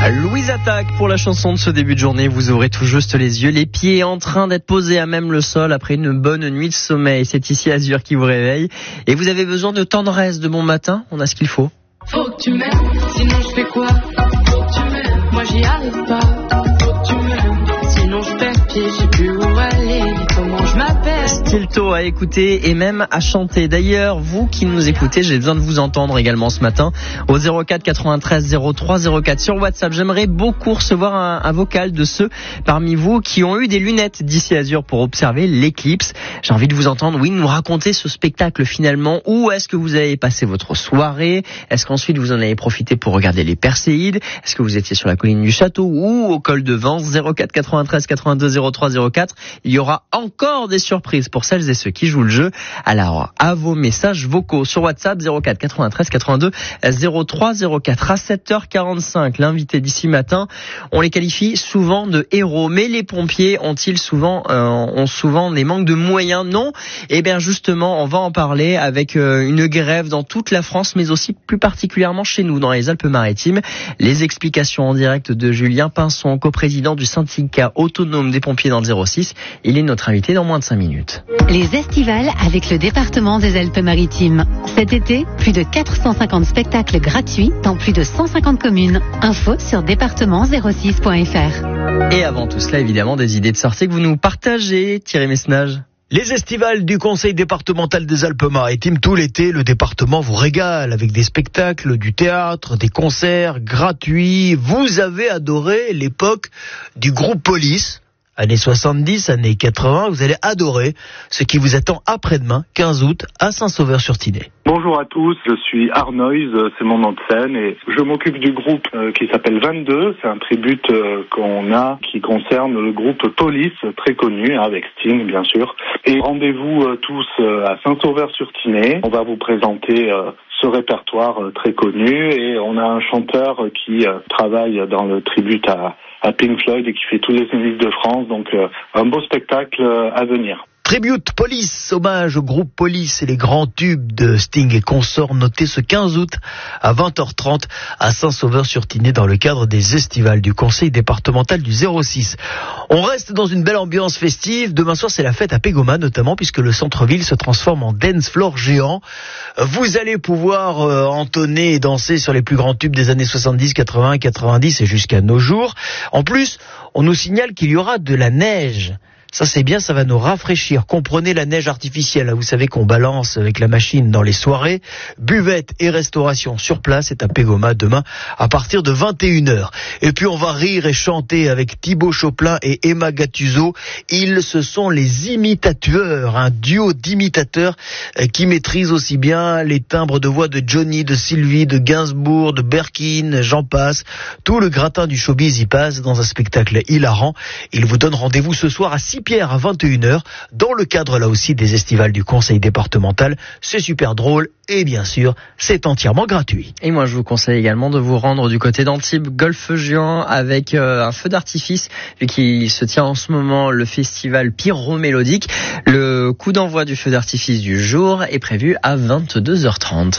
Louise Attaque pour la chanson de ce début de journée. Vous aurez tout juste les yeux, les pieds en train d'être posés à même le sol après une bonne nuit de sommeil. C'est ici Azur qui vous réveille. Et vous avez besoin de tendresse de bon matin. On a ce qu'il faut. Faut que tu m'aimes, sinon je fais quoi? Faut que tu m'aimes, moi j'y arrive pas. Faut que tu m'aimes, sinon je perds pied, je sais plus où aller, comment je m'appelle. Stilto à écouter et même à chanter. D'ailleurs, vous qui nous écoutez, j'ai besoin de vous entendre également ce matin au 04 93 03 04 sur WhatsApp. J'aimerais beaucoup recevoir un vocal de ceux parmi vous qui ont eu des lunettes d'ici Azur pour observer l'éclipse. J'ai envie de vous entendre, oui, nous raconter ce spectacle finalement. Où est-ce que vous avez passé votre soirée? Est-ce qu'ensuite vous en avez profité pour regarder les Perséides? Est-ce que vous étiez sur la colline du château ou au col de Vence? 04 93 82 03 04. Il y aura encore des surprises pour celles et ceux qui jouent le jeu. Alors, à vos messages vocaux sur WhatsApp 04 93 82 03 04. À 7h45, l'invité d'ici matin, on les qualifie souvent de héros. Mais les pompiers ont souvent des manques de moyens? Non. Eh bien, justement, on va en parler avec une grève dans toute la France, mais aussi plus particulièrement chez nous, dans les Alpes-Maritimes. Les explications en direct de Julien Pinson, coprésident du syndicat autonome des pompiers dans le 06. Il est notre invité dans moins de 5 minutes. Les estivales avec le département des Alpes-Maritimes. Cet été, plus de 450 spectacles gratuits dans plus de 150 communes. Info sur département06.fr. Et avant tout cela, évidemment, des idées de sortie que vous nous partagez, Thierry Messnage. Les estivales du Conseil départemental des Alpes-Maritimes, tout l'été, le département vous régale avec des spectacles, du théâtre, des concerts gratuits. Vous avez adoré l'époque du groupe Police. Années 70, années 80, vous allez adorer ce qui vous attend après-demain, 15 août, à Saint-Sauveur-sur-Tinée. Bonjour à tous, je suis Arnoïs, c'est mon nom de scène et je m'occupe du groupe qui s'appelle 22. C'est un tribute qu'on a qui concerne le groupe Police, très connu, avec Sting bien sûr. Et rendez-vous tous à Saint-Sauveur-sur-Tinée. On va vous présenter ce répertoire très connu et on a un chanteur qui travaille dans le tribute à Pink Floyd et qui fait tous les musiques de France, donc un beau spectacle à venir. Tribute Police, hommage au groupe Police et les grands tubes de Sting et consorts notés ce 15 août à 20h30 à Saint-Sauveur-sur-Tinée dans le cadre des estivales du Conseil départemental du 06. On reste dans une belle ambiance festive. Demain soir, c'est la fête à Pégoma notamment puisque le centre-ville se transforme en dance floor géant. Vous allez pouvoir entonner et danser sur les plus grands tubes des années 70, 80, 90 et jusqu'à nos jours. En plus, on nous signale qu'il y aura de la neige. Ça c'est bien, ça va nous rafraîchir. Comprenez la neige artificielle, vous savez qu'on balance avec la machine dans les soirées. Buvette et restauration sur place, c'est à Pégoma demain à partir de 21h. Et puis on va rire et chanter avec Thibaut Choplin et Emma Gattuso. Ils, ce sont les imitateurs, un duo d'imitateurs qui maîtrisent aussi bien les timbres de voix de Johnny, de Sylvie, de Gainsbourg, de Berkin, j'en passe. Tout le gratin du showbiz y passe dans un spectacle hilarant. Ils vous donnent rendez-vous ce soir à 6 Pierre à 21h, dans le cadre là aussi des estivales du Conseil départemental. C'est super drôle et bien sûr, c'est entièrement gratuit. Et moi je vous conseille également de vous rendre du côté d'Antibes, Golfe-Juan, avec un feu d'artifice, vu qu'il se tient en ce moment le festival Pyromélodique. Le coup d'envoi du feu d'artifice du jour est prévu à 22h30.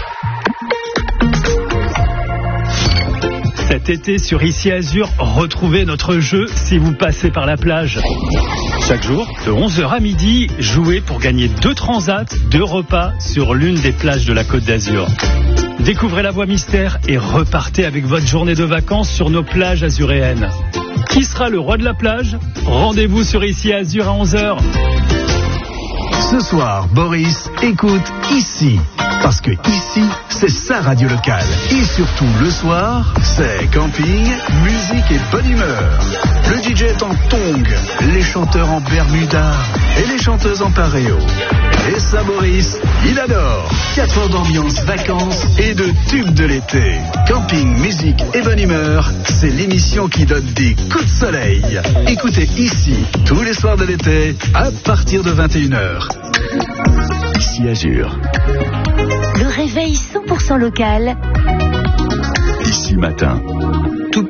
Cet été sur Ici Azur, retrouvez notre jeu si vous passez par la plage. Chaque jour, de 11h à midi, jouez pour gagner 2 transats, 2 repas sur l'une des plages de la Côte d'Azur. Découvrez la voie mystère et repartez avec votre journée de vacances sur nos plages azuréennes. Qui sera le roi de la plage? Rendez-vous sur Ici Azur à 11h. Ce soir, Boris écoute Ici. Parce que ici, c'est sa radio locale. Et surtout, le soir, c'est camping, musique et bonne humeur. Le DJ est en tongs, les chanteurs en bermuda et les chanteuses en pareo. Et ça, Boris, il adore. 4 heures d'ambiance, vacances et de tubes de l'été. Camping, musique et bonne humeur, c'est l'émission qui donne des coups de soleil. Écoutez Ici, tous les soirs de l'été, à partir de 21h. Ici Azur. Le réveil 100% local. Ici matin. Tout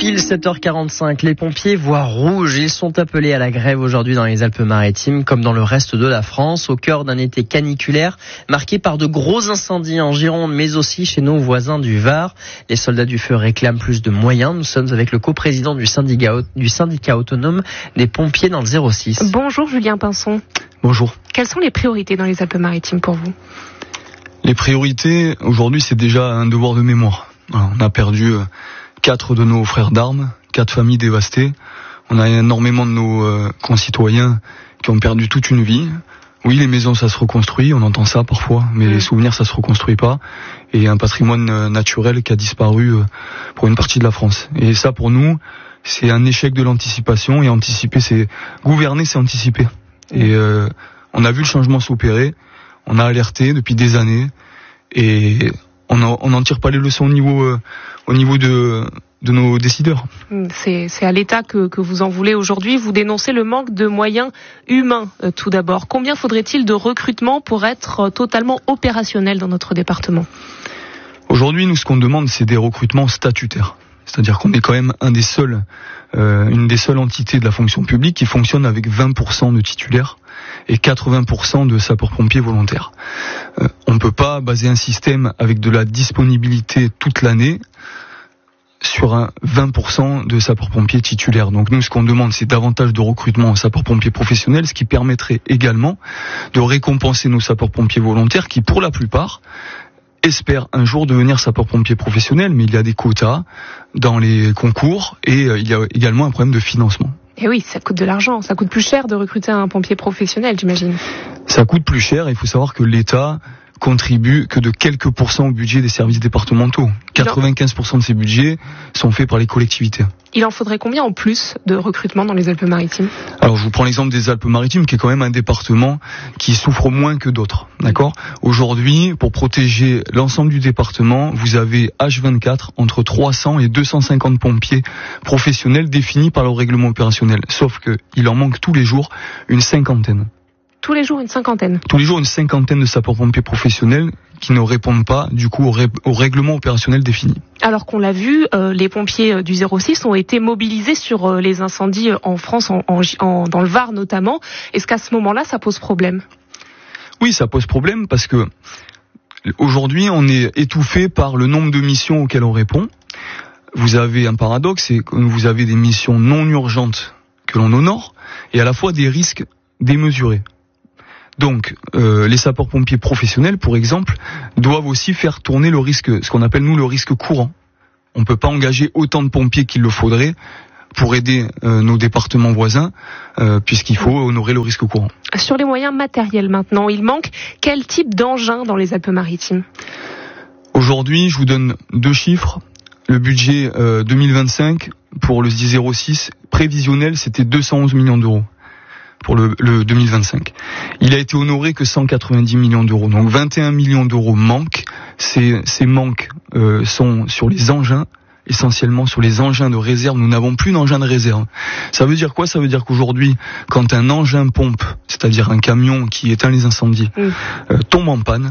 Pile 7h45, les pompiers voient rouge. Ils sont appelés à la grève aujourd'hui dans les Alpes-Maritimes, comme dans le reste de la France, au cœur d'un été caniculaire, marqué par de gros incendies en Gironde, mais aussi chez nos voisins du Var. Les soldats du feu réclament plus de moyens. Nous sommes avec le coprésident du syndicat autonome des pompiers dans le 06. Bonjour Julien Pinson. Bonjour. Quelles sont les priorités dans les Alpes-Maritimes pour vous ? Les priorités, aujourd'hui, c'est déjà un devoir de mémoire. Alors, on a perdu 4 de nos frères d'armes, 4 familles dévastées. On a énormément de nos concitoyens qui ont perdu toute une vie. Oui, les maisons, ça se reconstruit, on entend ça parfois, mais les souvenirs, ça se reconstruit pas. Et un patrimoine naturel qui a disparu pour une partie de la France. Et ça, pour nous, c'est un échec de l'anticipation. Et anticiper, c'est gouverner, c'est anticiper. Et on a vu le changement s'opérer. On a alerté depuis des années. Et on n'en tire pas les leçons au niveau de nos décideurs. C'est à l'État que vous en voulez aujourd'hui. Vous dénoncez le manque de moyens humains tout d'abord. Combien faudrait-il de recrutement pour être totalement opérationnel dans notre département ? Aujourd'hui, nous, ce qu'on demande, c'est des recrutements statutaires. C'est-à-dire qu'on est quand même une des seules entités de la fonction publique qui fonctionne avec 20% de titulaires et 80% de sapeurs-pompiers volontaires. On ne peut pas baser un système avec de la disponibilité toute l'année sur un 20% de sapeurs-pompiers titulaires. Donc nous, ce qu'on demande, c'est davantage de recrutement en sapeurs-pompiers professionnels, ce qui permettrait également de récompenser nos sapeurs-pompiers volontaires qui, pour la plupart, espèrent un jour devenir sapeurs-pompiers professionnels, mais il y a des quotas dans les concours et il y a également un problème de financement. Et oui, ça coûte de l'argent, ça coûte plus cher de recruter un pompier professionnel, j'imagine. Ça coûte plus cher, il faut savoir que l'État contribue que de quelques pourcents au budget des services départementaux. 95% de ces budgets sont faits par les collectivités. Il en faudrait combien en plus de recrutement dans les Alpes-Maritimes ? Alors je vous prends l'exemple des Alpes-Maritimes, qui est quand même un département qui souffre moins que d'autres. D'accord ? Aujourd'hui, pour protéger l'ensemble du département, vous avez H24 entre 300 et 250 pompiers professionnels définis par le règlement opérationnel. Sauf qu'il en manque tous les jours une cinquantaine. Tous les jours, une cinquantaine. Tous les jours, une cinquantaine de sapeurs-pompiers professionnels qui ne répondent pas, du coup, au règlement opérationnel défini. Alors qu'on l'a vu, les pompiers du 06 ont été mobilisés sur les incendies en France, dans le Var notamment. Est-ce qu'à ce moment-là, ça pose problème ? Oui, ça pose problème parce que aujourd'hui, on est étouffé par le nombre de missions auxquelles on répond. Vous avez un paradoxe, c'est que vous avez des missions non urgentes que l'on honore et à la fois des risques démesurés. Donc, les sapeurs-pompiers professionnels, pour exemple, doivent aussi faire tourner le risque, ce qu'on appelle nous le risque courant. On ne peut pas engager autant de pompiers qu'il le faudrait pour aider nos départements voisins, puisqu'il faut honorer le risque courant. Sur les moyens matériels maintenant, il manque quel type d'engin dans les Alpes-Maritimes ? Aujourd'hui, je vous donne 2 chiffres. Le budget 2025 pour le 06 prévisionnel, c'était 211 millions d'euros. Pour le 2025. Il a été honoré que 190 millions d'euros. Donc 21 millions d'euros manquent. Ces manques sont sur les engins, essentiellement sur les engins de réserve. Nous n'avons plus d'engins de réserve. Ça veut dire quoi ? Ça veut dire qu'aujourd'hui, quand un engin pompe, c'est-à-dire un camion qui éteint les incendies, tombe en panne,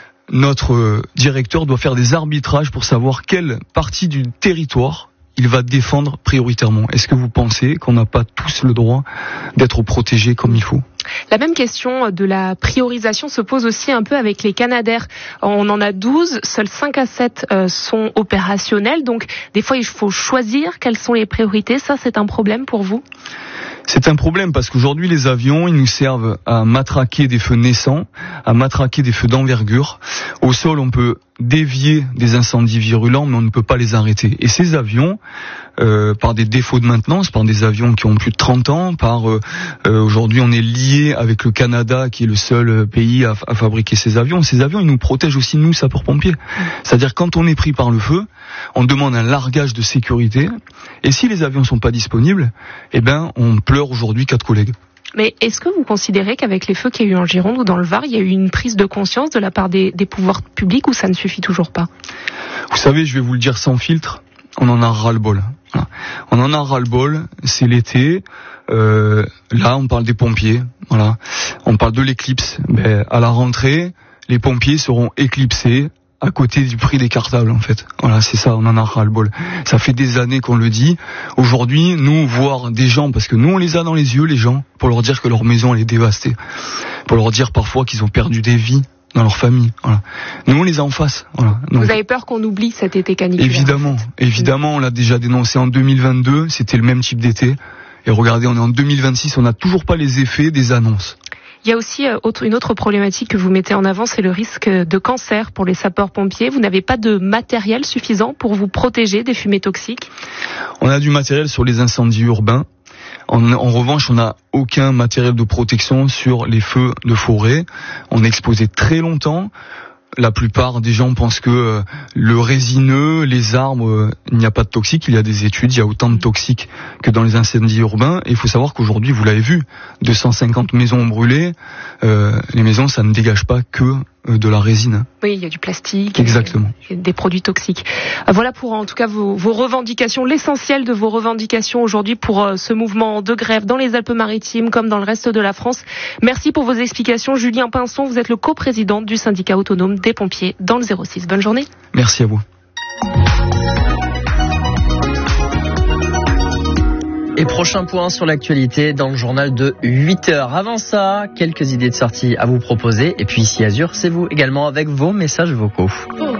notre directeur doit faire des arbitrages pour savoir quelle partie du territoire il va défendre prioritairement. Est-ce que vous pensez qu'on n'a pas tous le droit d'être protégés comme il faut ? La même question de la priorisation se pose aussi un peu avec les Canadair. On en a 12, seuls 5 à 7 sont opérationnels. Donc, des fois, il faut choisir quelles sont les priorités. Ça, c'est un problème pour vous ? C'est un problème parce qu'aujourd'hui, les avions, ils nous servent à matraquer des feux naissants, à matraquer des feux d'envergure. Au sol, on peut dévier des incendies virulents, mais on ne peut pas les arrêter. Et ces avions, par des défauts de maintenance, par des avions qui ont plus de 30 ans, aujourd'hui, on est lié avec le Canada, qui est le seul pays à fabriquer ces avions. Ces avions, ils nous protègent aussi, nous, sapeurs-pompiers. C'est-à-dire, quand on est pris par le feu, on demande un largage de sécurité. Et si les avions sont pas disponibles, on pleure aujourd'hui 4 collègues. Mais est-ce que vous considérez qu'avec les feux qu'il y a eu en Gironde ou dans le Var, il y a eu une prise de conscience de la part des pouvoirs publics ou ça ne suffit toujours pas ? Vous savez, je vais vous le dire sans filtre, on en a ras-le-bol. Voilà. On en a ras-le-bol, c'est l'été. Là, on parle des pompiers. Voilà. On parle de l'éclipse. À la rentrée, les pompiers seront éclipsés à côté du prix des cartables en fait. Voilà, c'est ça, on en a ras-le-bol. Ça fait des années qu'on le dit. Aujourd'hui, nous voir des gens, parce que nous on les a dans les yeux les gens, pour leur dire que leur maison elle est dévastée, pour leur dire parfois qu'ils ont perdu des vies dans leur famille. Voilà. Nous on les a en face. Voilà. Donc, vous avez peur qu'on oublie cet été caniculaire? Évidemment, on l'a déjà dénoncé en 2022, c'était le même type d'été. Et regardez, on est en 2026, on n'a toujours pas les effets des annonces. Il y a aussi une autre problématique que vous mettez en avant, c'est le risque de cancer pour les sapeurs-pompiers. Vous n'avez pas de matériel suffisant pour vous protéger des fumées toxiques? On a du matériel sur les incendies urbains. En revanche, on n'a aucun matériel de protection sur les feux de forêt. On est exposé très longtemps. La plupart des gens pensent que le résineux, les arbres, il n'y a pas de toxiques. Il y a des études, il y a autant de toxiques que dans les incendies urbains. Et il faut savoir qu'aujourd'hui, vous l'avez vu, 250 maisons brûlées. Les maisons, ça ne dégage pas que de la résine. Oui, il y a du plastique. Exactement. Des produits toxiques. Voilà pour en tout cas vos revendications, l'essentiel de vos revendications aujourd'hui pour ce mouvement de grève dans les Alpes-Maritimes comme dans le reste de la France. Merci pour vos explications. Julien Pinson, vous êtes le coprésident du syndicat autonome des pompiers dans le 06. Bonne journée. Merci à vous. Et prochain point sur l'actualité dans le journal de 8h. Avant ça, quelques idées de sortie à vous proposer. Et puis ici Azur, c'est vous également avec vos messages vocaux.